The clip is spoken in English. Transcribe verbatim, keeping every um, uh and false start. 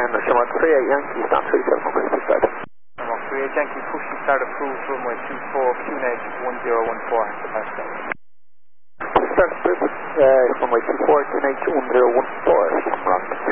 November, Shamrock three eight Yankee, stand three seven one, clear to start. Shamrock three eight Yankee, pushing start approved, runway two four, Q N H one zero one four, departure start. Start, uh, runway two four, Q N H one zero one four, Shamrock